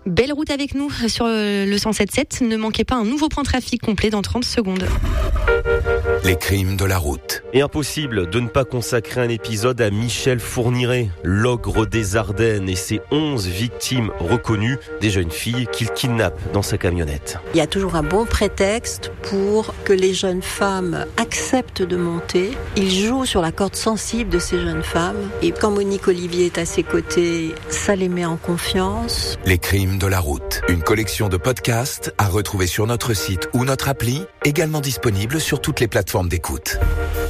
Belle route avec nous sur le 107.7. Ne manquez pas un nouveau point de trafic complet dans 30 secondes. Les crimes de la route. Et impossible de ne pas consacrer un épisode à Michel Fourniret, l'ogre des Ardennes et ses 11 victimes reconnues, des jeunes filles qu'il kidnappe dans sa camionnette. Il y a toujours un bon prétexte pour que les jeunes femmes acceptent de monter. Il joue sur la corde sensible de ces jeunes femmes. Et quand Monique Olivier est à ses côtés, ça les met en confiance. Les crimes de la route. Une collection de podcasts à retrouver sur notre site ou notre appli, également disponible sur toutes les plateformes d'écoute.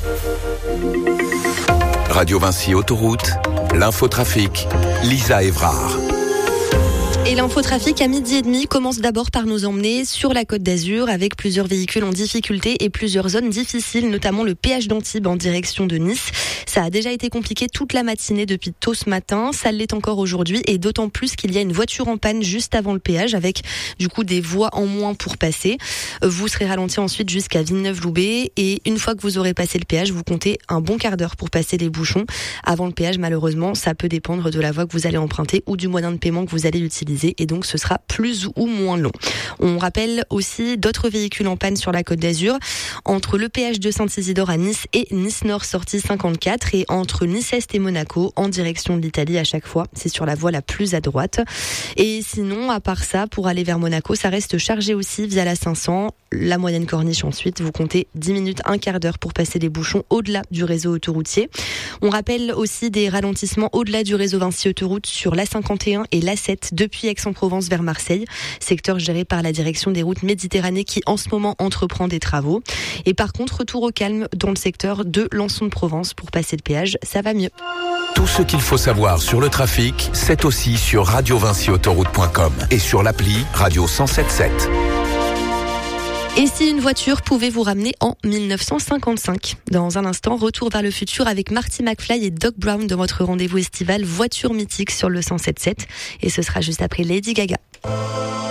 Radio Vinci Autoroute, l'infotrafic, Lisa Évrard. Et l'infotrafic à 12h30 commence d'abord par nous emmener sur la Côte d'Azur avec plusieurs véhicules en difficulté et plusieurs zones difficiles, notamment le péage d'Antibes en direction de Nice. Ça a déjà été compliqué toute la matinée depuis tôt ce matin, ça l'est encore aujourd'hui et d'autant plus qu'il y a une voiture en panne juste avant le péage avec du coup des voies en moins pour passer. Vous serez ralenti ensuite jusqu'à Villeneuve-Loubet et une fois que vous aurez passé le péage, vous comptez un bon quart d'heure pour passer les bouchons. Avant le péage, malheureusement, ça peut dépendre de la voie que vous allez emprunter ou du moyen de paiement que vous allez utiliser. Et donc ce sera plus ou moins long. On rappelle aussi d'autres véhicules en panne sur la Côte d'Azur, entre le péage de Saint-Isidore à Nice et Nice-Nord sortie 54 et entre Nice-Est et Monaco en direction de l'Italie à chaque fois. C'est sur la voie la plus à droite. Et sinon, à part ça, pour aller vers Monaco, ça reste chargé aussi via la 500. La moyenne corniche ensuite, vous comptez 10 minutes, un quart d'heure pour passer les bouchons au-delà du réseau autoroutier. On rappelle aussi des ralentissements au-delà du réseau Vinci Autoroute sur l'A51 et l'A7 depuis Aix-en-Provence vers Marseille, secteur géré par la direction des routes Méditerranée qui en ce moment entreprend des travaux. Et par contre, retour au calme dans le secteur de Lançon de Provence pour passer le péage, ça va mieux. Tout ce qu'il faut savoir sur le trafic, c'est aussi sur radiovinciautoroute.com et sur l'appli Radio 107.7. Et si une voiture pouvait vous ramener en 1955 ? Dans un instant, retour vers le futur avec Marty McFly et Doc Brown de votre rendez-vous estival Voiture mythique sur le 107.7. Et ce sera juste après Lady Gaga.